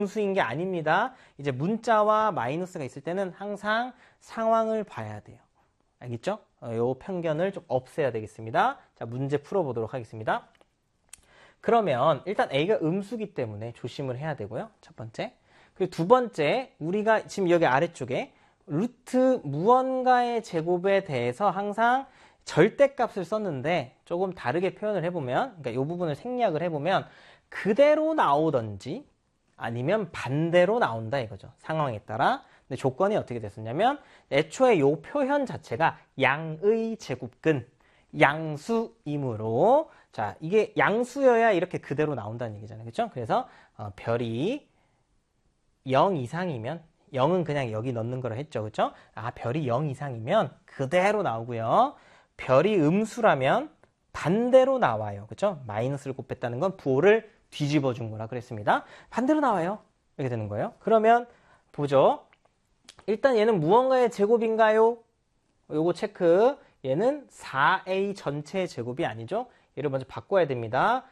음수인 게 아닙니다. 이제 문자와 마이너스가 있을 때는 항상 상황을 봐야 돼요. 알겠죠? 요 편견을 좀 없애야 되겠습니다. 자, 문제 풀어보도록 하겠습니다. 그러면 일단 A가 음수기 때문에 조심을 해야 되고요. 첫 번째. 그리고 두 번째, 우리가 지금 여기 아래쪽에 루트 무언가의 제곱에 대해서 항상 절대값을 썼는데 조금 다르게 표현을 해보면, 그러니까 이 부분을 생략을 해보면 그대로 나오던지 아니면 반대로 나온다 이거죠. 상황에 따라. 근데 조건이 어떻게 됐었냐면 애초에 이 표현 자체가 양의 제곱근 양수이므로, 자, 이게 양수여야 이렇게 그대로 나온다는 얘기잖아요. 그렇죠? 그래서 별이 0 이상이면, 0은 그냥 여기 넣는 거라 했죠. 그렇죠? 아, 별이 0 이상이면 그대로 나오고요. 별이 음수라면 반대로 나와요. 그렇죠? 마이너스를 곱했다는 건 부호를 뒤집어 준 거라 그랬습니다. 반대로 나와요. 이렇게 되는 거예요. 그러면 보죠. 일단 얘는 무언가의 제곱인가요? 요거 체크. 얘는 4a 전체 제곱이 아니죠. 얘를 먼저 바꿔야 됩니다.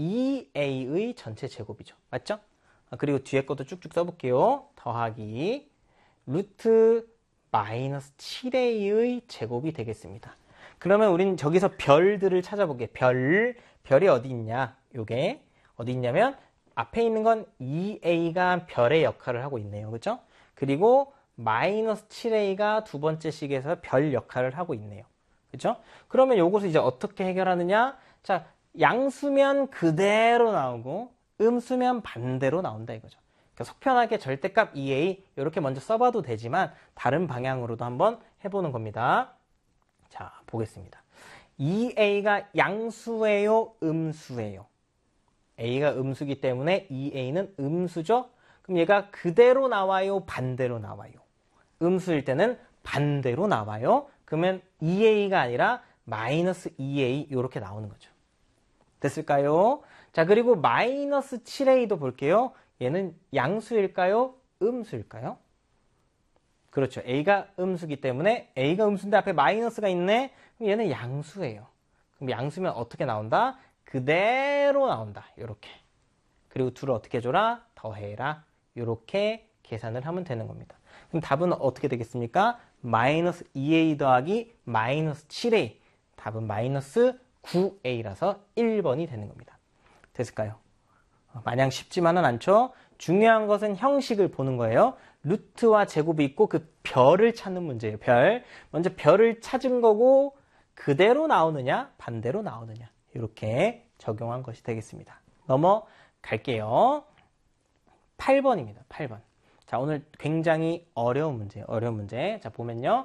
2a의 전체 제곱이죠. 맞죠? 그리고 뒤에 것도 쭉쭉 써볼게요. 더하기 루트 마이너스 7a의 제곱이 되겠습니다. 그러면 우린 저기서 별들을 찾아볼게요. 별이 어디 있냐? 요게 어디 있냐면 앞에 있는 건 2a가 별의 역할을 하고 있네요. 그렇죠? 그리고 마이너스 7a가 두 번째 식에서 별 역할을 하고 있네요. 그렇죠? 그러면 요것을 이제 어떻게 해결하느냐? 자, 양수면 그대로 나오고 음수면 반대로 나온다 이거죠. 그러니까 속편하게 절대값 2a 이렇게 먼저 써봐도 되지만 다른 방향으로도 한번 해보는 겁니다. 자, 보겠습니다. 2a가 양수예요? 음수예요? a가 음수기 때문에 2a는 음수죠? 그럼 얘가 그대로 나와요? 반대로 나와요? 음수일 때는 반대로 나와요. 그러면 2a가 아니라 마이너스 2a 이렇게 나오는 거죠. 됐을까요? 자, 그리고 마이너스 7a도 볼게요. 얘는 양수일까요? 음수일까요? 그렇죠. a가 음수기 때문에 a가 음수인데 앞에 마이너스가 있네. 그럼 얘는 양수예요. 그럼 양수면 어떻게 나온다? 그대로 나온다. 이렇게. 그리고 둘을 어떻게 해줘라? 더해라. 이렇게 계산을 하면 되는 겁니다. 그럼 답은 어떻게 되겠습니까? 마이너스 2a 더하기 마이너스 7a. 답은 마이너스 9a라서 1번이 되는 겁니다. 됐을까요? 마냥 쉽지만은 않죠? 중요한 것은 형식을 보는 거예요. 루트와 제곱이 있고 그 별을 찾는 문제예요. 별. 먼저 별을 찾은 거고 그대로 나오느냐 반대로 나오느냐 이렇게 적용한 것이 되겠습니다. 넘어갈게요. 8번입니다. 8번. 자, 오늘 굉장히 어려운 문제예요. 어려운 문제. 자, 보면요.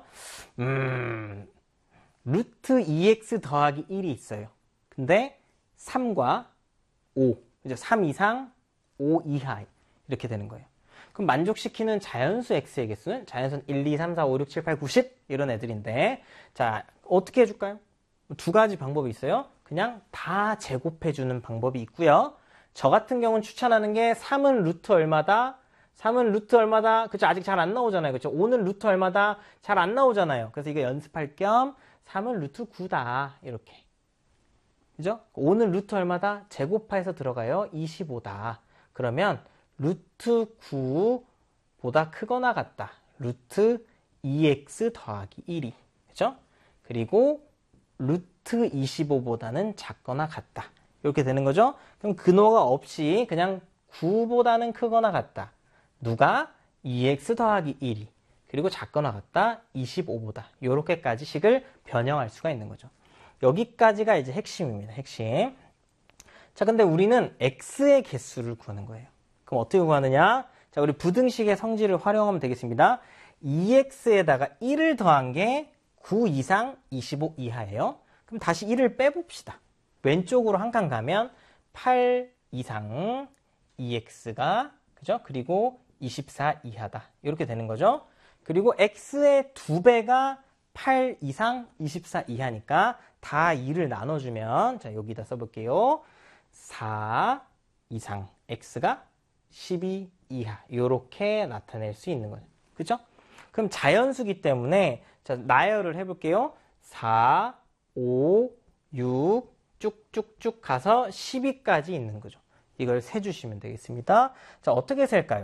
루트 2x 더하기 1이 있어요. 근데 3과 5. 그죠? 3 이상, 5 이하. 이렇게 되는 거예요. 그럼 만족시키는 자연수 x의 개수는 자연수는 1, 2, 3, 4, 5, 6, 7, 8, 90 이런 애들인데, 자, 어떻게 해줄까요? 두 가지 방법이 있어요. 그냥 다 제곱해주는 방법이 있고요. 저 같은 경우는 추천하는 게 3은 루트 얼마다? 3은 루트 얼마다? 그쵸? 아직 잘 안 나오잖아요. 그쵸? 5는 루트 얼마다? 잘 안 나오잖아요. 그래서 이거 연습할 겸 3은 루트 9다. 이렇게. 그죠? 5는 루트 얼마다? 제곱파에서 들어가요. 25다. 그러면 루트 9보다 크거나 같다. 루트 2x 더하기 1이. 그죠? 그리고 루트 25보다는 작거나 같다. 이렇게 되는 거죠? 그럼 근호가 없이 그냥 9보다는 크거나 같다. 누가? 2x 더하기 1이. 그리고 작거나 같다. 25보다. 이렇게까지 식을 변형할 수가 있는 거죠. 여기까지가 이제 핵심입니다. 핵심. 자, 근데 우리는 x의 개수를 구하는 거예요. 그럼 어떻게 구하느냐? 자, 우리 부등식의 성질을 활용하면 되겠습니다. 2x에다가 1을 더한 게 9 이상 25 이하예요. 그럼 다시 1을 빼봅시다. 왼쪽으로 한 칸 가면 8 이상 2x가, 그죠? 그리고 24 이하다. 이렇게 되는 거죠. 그리고 x의 2배가 8 이상 24 이하니까 다 2를 나눠주면, 자, 여기다 써볼게요. 4 이상 x가 12 이하. 이렇게 나타낼 수 있는 거예요. 그죠? 그럼 자연수기 때문에, 자, 나열을 해볼게요. 4, 5, 6, 쭉쭉쭉 가서 12까지 있는 거죠. 이걸 세주시면 되겠습니다. 자, 어떻게 셀까요?